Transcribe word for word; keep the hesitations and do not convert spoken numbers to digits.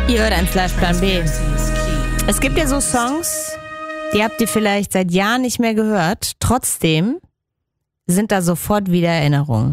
Ihr hört einen Flashplan B. Es gibt ja so Songs, die habt ihr vielleicht seit Jahren nicht mehr gehört. Trotzdem sind da sofort wieder Erinnerungen.